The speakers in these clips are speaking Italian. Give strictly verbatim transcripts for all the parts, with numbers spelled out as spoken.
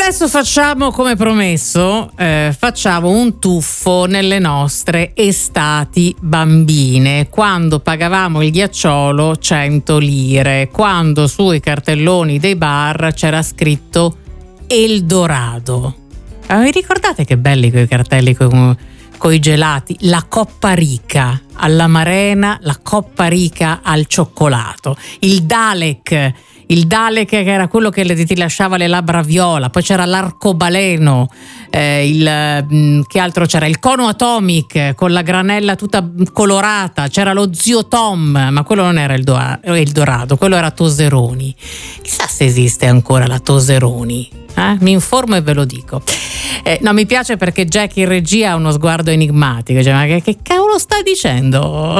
Adesso facciamo, come promesso, eh, facciamo un tuffo nelle nostre estati bambine, quando pagavamo il ghiacciolo cento lire, quando sui cartelloni dei bar c'era scritto Eldorado. Ma vi ricordate che belli quei cartelli con i gelati? La Coppa Rica all'amarena, la Coppa Rica al cioccolato, il Dalek, il Dalek che era quello che ti lasciava le labbra viola, poi c'era l'arcobaleno, eh, il, che altro c'era? Il cono atomic con la granella tutta colorata, c'era lo zio Tom, ma quello non era il, do- il Dorado, quello era Toseroni. Chissà se esiste ancora la Toseroni. Eh? Mi informo e ve lo dico. Eh, no, mi piace perché Jack in regia ha uno sguardo enigmatico, cioè, ma che, che cavolo sta dicendo?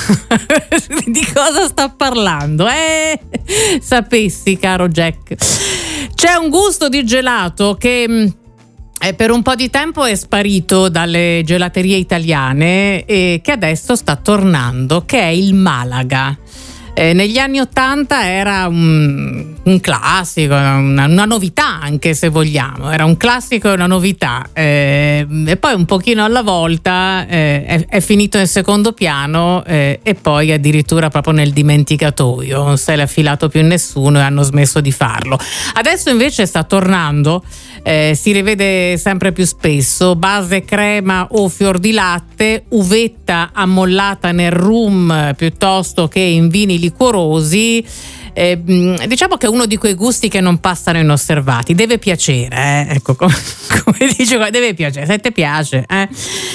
Di cosa sta parlando? Eh, sapessi, caro Jack. C'è un gusto di gelato che eh, per un po' di tempo è sparito dalle gelaterie italiane e che adesso sta tornando, che è il Malaga. Eh, negli anni ottanta era un, un classico, una, una novità anche se vogliamo, era un classico e una novità, eh, e poi un pochino alla volta eh, è, è finito in secondo piano eh, e poi addirittura proprio nel dimenticatoio, non se l'è affilato più nessuno e hanno smesso di farlo. Adesso invece sta tornando, eh, si rivede sempre più spesso, base crema o fior di latte, uvetta ammollata nel rum piuttosto che in vini liquorosi. Eh, diciamo che è uno di quei gusti che non passano inosservati, deve piacere, eh? Ecco, come, come dice, deve piacere, se te piace, eh?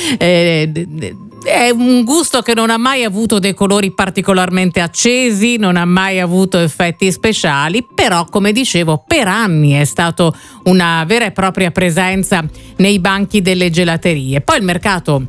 Eh, è un gusto che non ha mai avuto dei colori particolarmente accesi, non ha mai avuto effetti speciali, però come dicevo per anni è stato una vera e propria presenza nei banchi delle gelaterie. Poi il mercato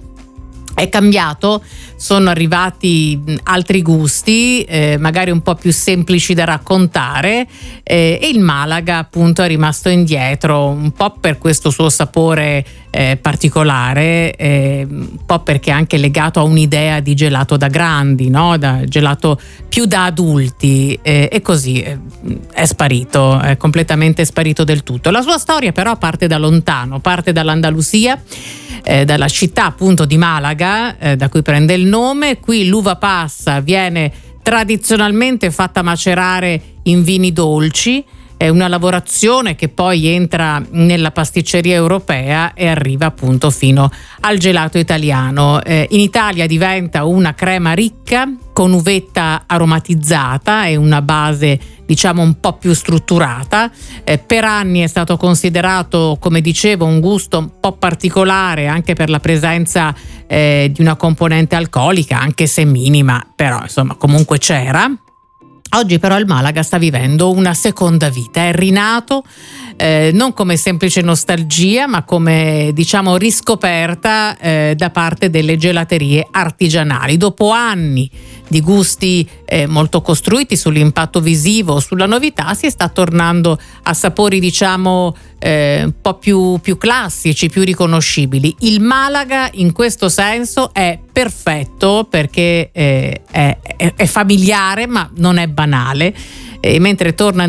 è cambiato, sono arrivati altri gusti, eh, magari un po' più semplici da raccontare, eh, e il Malaga appunto è rimasto indietro un po' per questo suo sapore eh, particolare, eh, un po' perché è anche legato a un'idea di gelato da grandi, no? Da gelato più da adulti, eh, e così eh, è sparito, è completamente sparito del tutto. La sua storia però parte da lontano, parte dall'Andalusia, eh, dalla città appunto di Malaga, eh, da cui prende il nome. Qui l'uva passa viene tradizionalmente fatta macerare in vini dolci, è una lavorazione che poi entra nella pasticceria europea e arriva appunto fino al gelato italiano. Eh, in Italia diventa una crema ricca con uvetta aromatizzata e una base diciamo un po' più strutturata. Eh, per anni è stato considerato, come dicevo, un gusto un po' particolare anche per la presenza eh, di una componente alcolica, anche se minima, però insomma comunque c'era. Oggi però il Malaga sta vivendo una seconda vita, è rinato eh, non come semplice nostalgia, ma come diciamo riscoperta eh, da parte delle gelaterie artigianali. Dopo anni di gusti eh, molto costruiti sull'impatto visivo, sulla novità, si sta tornando a sapori diciamo eh, un po' più, più classici, più riconoscibili. Il Malaga in questo senso è perfetto perché eh, è, è, è familiare ma non è banale, e mentre torna